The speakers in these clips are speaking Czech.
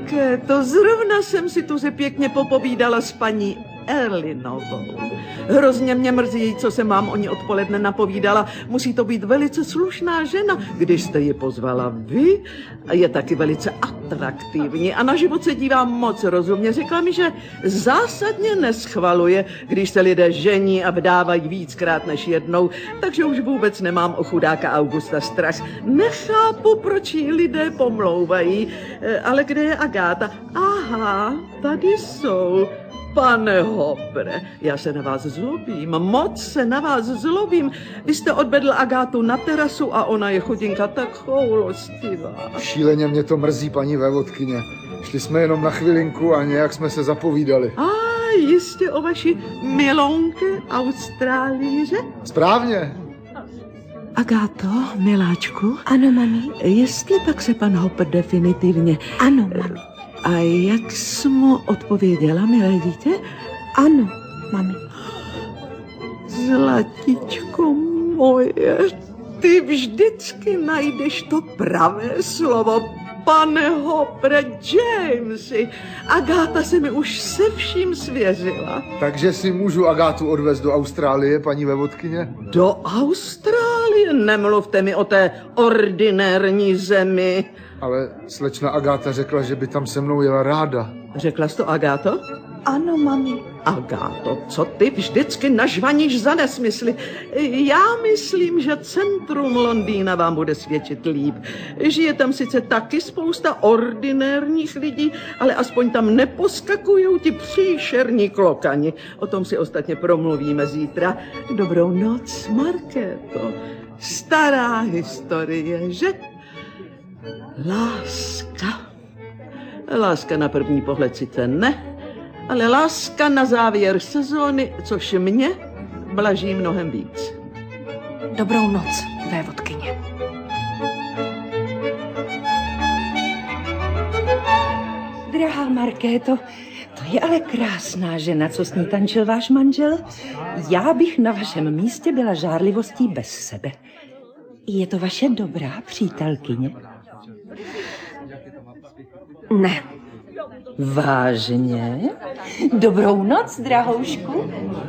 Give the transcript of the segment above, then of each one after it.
Markéto, zrovna jsem si tu pěkně popovídala s paní Erlinovou. Hrozně mě mrzí, co se mám o ní odpoledne napovídala. Musí to být velice slušná žena, když jste ji pozvala vy. Je taky velice atraktivní a na život se dívá moc rozumně. Řekla mi, že zásadně neschvaluje, když se lidé žení a vdávají víckrát než jednou, takže už vůbec nemám o chudáka Augusta strach. Nechápu, proč ji lidé pomlouvají, ale kde je Agáta? Aha, tady jsou. Pane Hopre, já se na vás zlobím, moc se na vás zlobím. Vy jste odvedl Agátu na terasu a ona je chudinka tak choulostivá. Šíleně mě to mrzí, paní vévodkyně. Šli jsme jenom na chvilinku a nějak jsme se zapovídali. Jistě o vaší milonke Austrálíře? Správně. Agáto, miláčku. Ano, mami. Jestli pak se pan Hopper definitivně... Ano, mami. A jak jsi mu odpověděla, milé dítě? Ano, mami. Zlatičko moje, ty vždycky najdeš to pravé slovo. Pane Hopre, Jamesy, Agáta se mi už se vším svěřila. Takže si můžu Agátu odvést do Austrálie, paní vévodkyně? Do Austrálie? Nemluvte mi o té ordinérní zemi. Ale slečna Agáta řekla, že by tam se mnou jela ráda. Řekla jsi to, Agáto? Ano, mami. Agáto, co ty vždycky nažvaníš za nesmysly? Já myslím, že centrum Londýna vám bude svědčit líp. Žije tam sice taky spousta ordinérních lidí, ale aspoň tam neposkakujou ti příšerní klokani. O tom si ostatně promluvíme zítra. Dobrou noc, Markéto. Stará historie, že? Láska. Láska na první pohled sice ne, ale láska na závěr sezóny, což mě blaží mnohem víc. Dobrou noc, vévodkyně. Drahá Markéto, to je ale krásná žena, co s ní tančil váš manžel. Já bych na vašem místě byla žárlivostí bez sebe. Je to vaše dobrá přítelkyně? Ne. Vážně? Dobrou noc, drahoušku.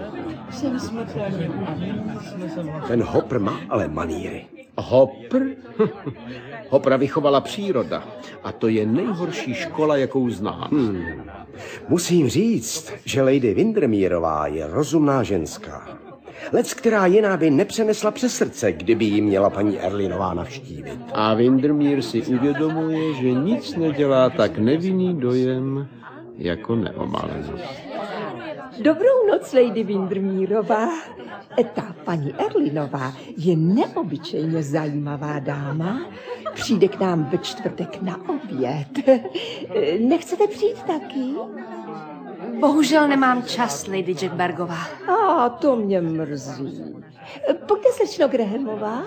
Ten Hopper má ale maníry. Hopper? Hoppera vychovala příroda. A to je nejhorší škola, jakou znám. Musím říct, že Lady Windermereová je rozumná ženská. Lec, která jiná by nepřenesla přes srdce, kdyby ji měla paní Erlinová navštívit. A Windermere si uvědomuje, že nic nedělá tak nevinný dojem jako neomalenost. Dobrou noc, Lady Windermereová. Ta paní Erlinová je neobyčejně zajímavá dáma. Přijde k nám ve čtvrtek na oběd. Nechcete přijít taky? Bohužel nemám čas, Lady Jackbergová. To mě mrzí. Pojďte, slečno Grahamová.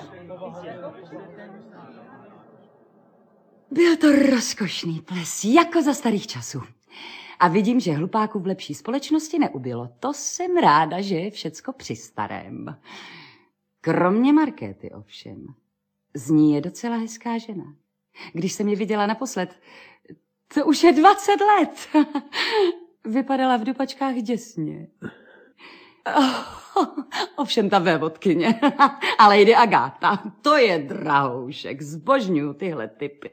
Byl to rozkošný ples, jako za starých časů. A vidím, že hlupáků v lepší společnosti neubylo. To jsem ráda, že je všecko při starém. Kromě Markéty ovšem. Z ní je docela hezká žena. Když jsem ji viděla naposled, to už je 20 let. Vypadala v dupačkách děsně. Ovšem ta vévodkyně. A Lady Agáta, to je drahoušek. Zbožňuju tyhle typy.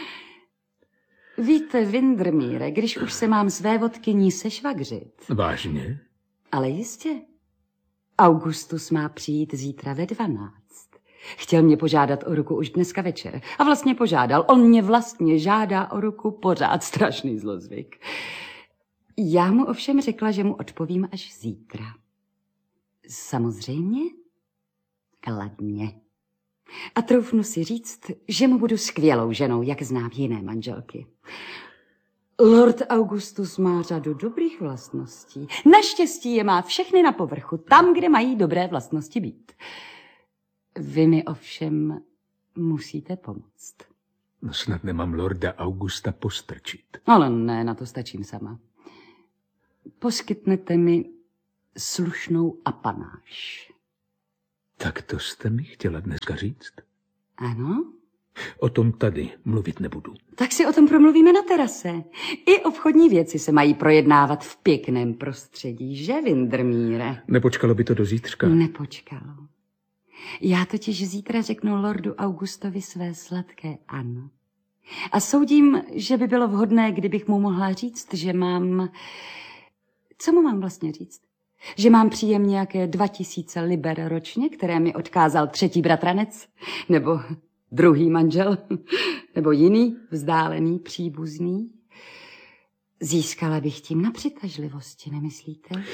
Víte, Windermere, když už se mám s vévodkyní sešvagřit. Vážně? Ale jistě. Augustus má přijít zítra ve 12. Chtěl mě požádat o ruku už dneska večer. A vlastně požádal. On mě vlastně žádá o ruku pořád. Strašný zlozvyk. Já mu ovšem řekla, že mu odpovím až zítra. Samozřejmě kladně. A troufnu si říct, že mu budu skvělou ženou, jak znám jiné manželky. Lord Augustus má řadu dobrých vlastností. Naštěstí je má všechny na povrchu, tam, kde mají dobré vlastnosti být. Vy mi ovšem musíte pomoct. No snad nemám lorda Augusta postrčit. Ale ne, na to stačím sama. Poskytnete mi slušnou apanáž. Tak to jste mi chtěla dneska říct? Ano, O tom tady mluvit nebudu. Tak si o tom promluvíme na terase. I obchodní věci se mají projednávat v pěkném prostředí, že, Windermere? Nepočkalo by to do zítřka? Nepočkalo. Já totiž zítra řeknu lordu Augustovi své sladké ano. A soudím, že by bylo vhodné, kdybych mu mohla říct, že mám... Co mu mám vlastně říct? Že mám příjem nějaké 2000 liber ročně, které mi odkázal třetí bratranec? Nebo druhý manžel? Nebo jiný vzdálený příbuzný? Získala bych tím na přitažlivosti, nemyslíte?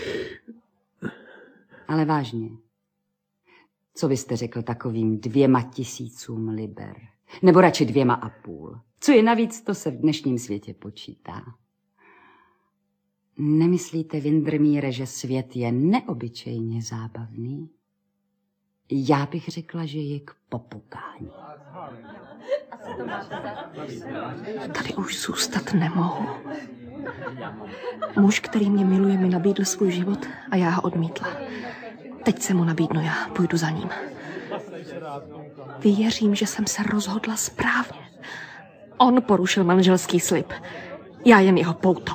Ale vážně. Co byste řekl takovým 2000 liber? Nebo radši 2,5? Co je navíc, to se v dnešním světě počítá. Nemyslíte, Windermere, že svět je neobyčejně zábavný? Já bych řekla, že je k popukání. Tady už zůstat nemohu. Muž, který mě miluje, mi nabídl svůj život a já ho odmítla. Teď se mu nabídnu já, půjdu za ním. Věřím, že jsem se rozhodla správně. On porušil manželský slib. Já jen jeho pouto.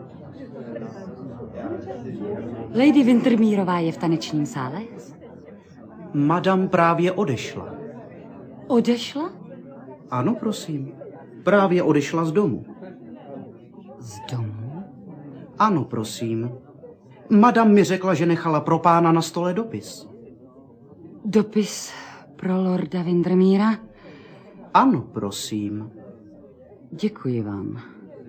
Lady Windermerová je v tanečním sále? Madam právě odešla. Odešla? Ano, prosím. Právě odešla z domu. Z domu? Ano, prosím. Madam mi řekla, že nechala pro pána na stole dopis. Dopis pro lorda Windermera? Ano, prosím. Děkuji vám.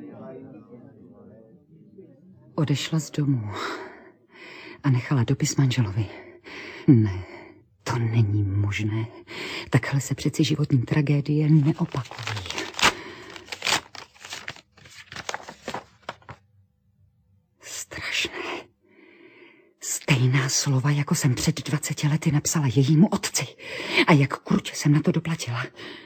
Odešla z domu a nechala dopis manželovi. Ne, to není možné. Takhle se přeci životní tragédie neopakují. Strašné. Stejná slova, jako jsem před 20 lety napsala jejímu otci. A jak kruče jsem na to doplatila.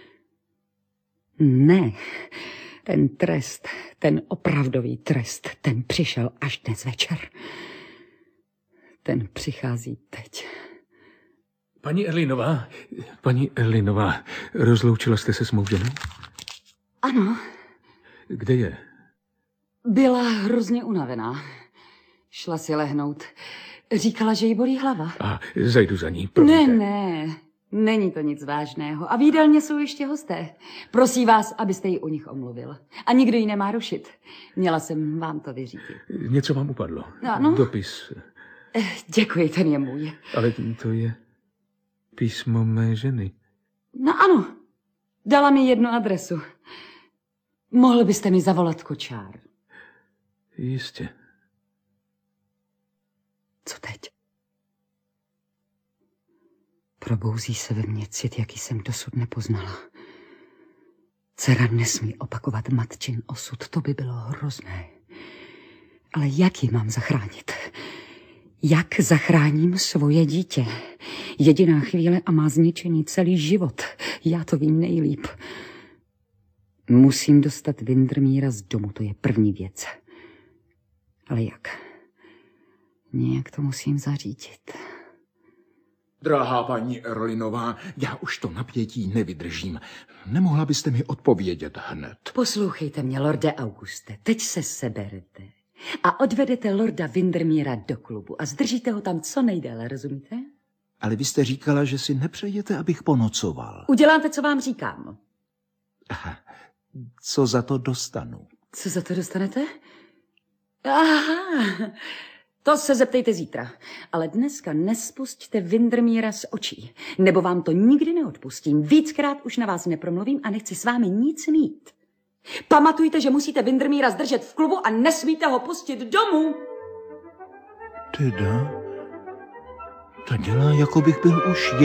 Ne, ten trest, ten opravdový trest, ten přišel až dnes večer. Ten přichází teď. Paní Erlinová, rozloučila jste se s mou ženou? Ano. Kde je? Byla hrozně unavená. Šla si lehnout. Říkala, že jí bolí hlava. A zajdu za ní, promiňte. Ne, není to nic vážného. A v jídelně jsou ještě hosté. Prosím vás, abyste ji u nich omluvil. A nikdo ji nemá rušit. Měla jsem vám to vyřídit. Něco vám upadlo. Ano. Dopis. Děkuji, ten je můj. Ale to je písmo mé ženy. No ano, dala mi jednu adresu. Mohl byste mi zavolat kočár. Jistě. Co teď? Probouzí se ve mně cit, jaký jsem dosud nepoznala. Dcera nesmí opakovat matčin osud, to by bylo hrozné. Ale jak ji mám zachránit? Jak zachráním svoje dítě? Jediná chvíle a má zničený celý život. Já to vím nejlíp. Musím dostat Windermera z domu, to je první věc. Ale jak? Nějak to musím zařídit. Drahá paní Erlinová, já už to napětí nevydržím. Nemohla byste mi odpovědět hned? Poslouchejte mě, lorde Auguste, teď se seberete a odvedete lorda Windermera do klubu a zdržíte ho tam co nejdéle, rozumíte? Ale vy jste říkala, že si nepřejete, abych ponocoval. Uděláte, co vám říkám. Aha, co za to dostanu? Co za to dostanete? Aha, to se zeptejte zítra. Ale dneska nespusťte Windermera z očí, nebo vám to nikdy neodpustím. Víckrát už na vás nepromluvím a nechci s vámi nic mít. Pamatujte, že musíte Windermera zdržet v klubu a nesmíte ho pustit domů. Teda? To dělá, jako bych byl už